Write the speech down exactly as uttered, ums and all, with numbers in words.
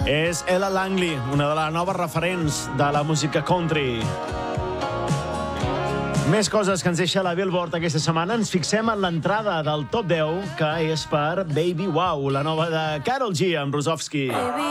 És Ella Langley, una de les noves referents de la música country. Més coses que ens deixa la Billboard aquesta setmana. Ens fixem en l'entrada del top deu, que és per Baby Wow, la nova de Karol G amb Rosowski.